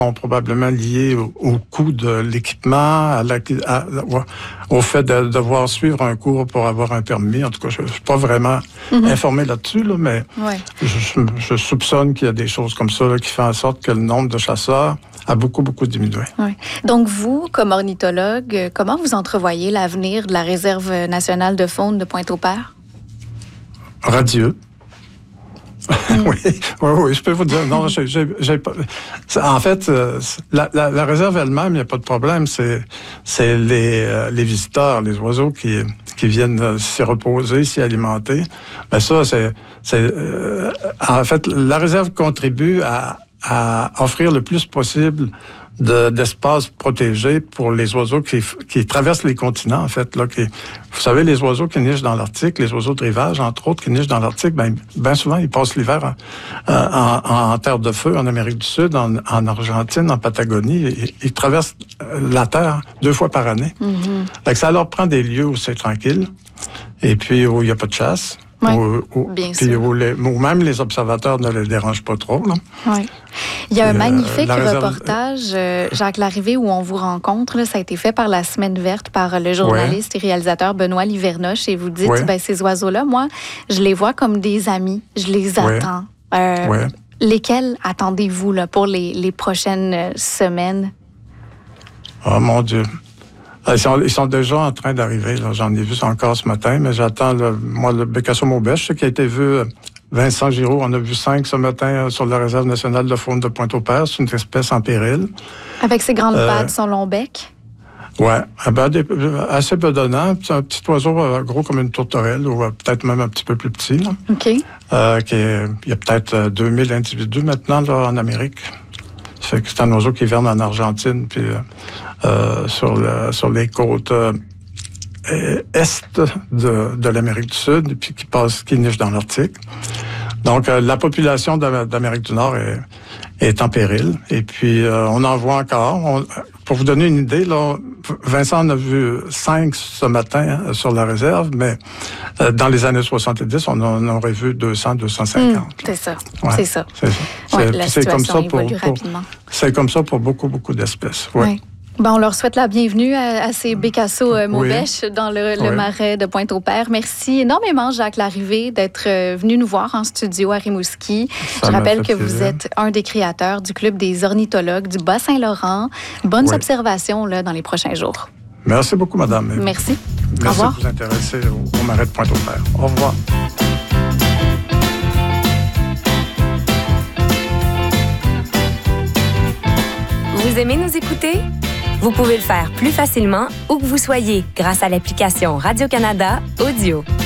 sont probablement liées au coût de l'équipement, au fait de devoir suivre un cours pour avoir un permis. En tout cas, je ne suis pas vraiment informé là-dessus, là, mais je soupçonne qu'il y a des choses comme ça là, qui font en sorte que le nombre de chasseurs a beaucoup diminué. Oui. Donc vous, comme ornithologue, comment vous entrevoyez l'avenir de la Réserve nationale de faune de Pointe-au-Père? Radieux. Oui, je peux vous dire. Non, j'ai pas. En fait, la réserve elle-même, il n'y a pas de problème. C'est les visiteurs, les oiseaux qui viennent s'y reposer, s'y alimenter. Mais ça, en fait, la réserve contribue à offrir le plus possible d'espaces protégés pour les oiseaux qui traversent les continents, en fait. Là, vous savez, les oiseaux qui nichent dans l'Arctique, les oiseaux de rivage, entre autres, qui nichent dans l'Arctique, ben souvent, ils passent l'hiver en terre de feu, en Amérique du Sud, en Argentine, en Patagonie. Ils traversent la Terre 2 fois par année. Donc, ça leur prend des lieux où c'est tranquille, et puis où il n'y a pas de chasse. Bien sûr. Où même les observateurs ne les dérangent pas trop. Là. Oui. Il y a un magnifique reportage, Jacques Larrivée, où on vous rencontre. Là, ça a été fait par la Semaine verte par le journaliste et réalisateur Benoît Livernoche. Et vous dites, ces oiseaux-là, moi, je les vois comme des amis. Je les attends. Lesquels attendez-vous là, pour les prochaines semaines? Oh mon Dieu! Ils sont déjà en train d'arriver. Là. J'en ai vu encore ce matin, mais j'attends le Bécasseau-Maubèche, qui a été vu. Vincent Giraud, on a vu 5 ce matin sur la Réserve nationale de faune de Pointe-au-Père. C'est une espèce en péril. Avec ses grandes pattes, son long bec? Oui, assez bedonnant. C'est un petit oiseau gros comme une tourterelle, ou peut-être même un petit peu plus petit. Là. OK. Il y a peut-être 2000 individus maintenant là, en Amérique. C'est un oiseau qui hiverne en Argentine, puis sur les côtes est de l'Amérique du Sud, puis qui niche dans l'Arctique. Donc, la population d'Amérique du Nord est en péril. Et puis, on en voit encore. Pour vous donner une idée, là, Vincent en a vu 5 ce matin sur la réserve, mais dans les années 70, on en aurait vu 200, 250. C'est ça. Ouais, c'est ça. La situation évolue rapidement. C'est comme ça pour beaucoup d'espèces. Oui. On leur souhaite la bienvenue à ces Bécasseaux-Maubèche dans le marais de Pointe-au-Père. Merci énormément, Jacques Larrivée, d'être venu nous voir en studio à Rimouski. Je rappelle que vous êtes un des créateurs du Club des ornithologues du Bas-Saint-Laurent. Bonnes observations là, dans les prochains jours. Merci beaucoup, madame. Merci. Merci au revoir. de vous intéresser au marais de Pointe-au-Père. Au revoir. Vous aimez nous écouter? Vous pouvez le faire plus facilement où que vous soyez grâce à l'application Radio-Canada Audio.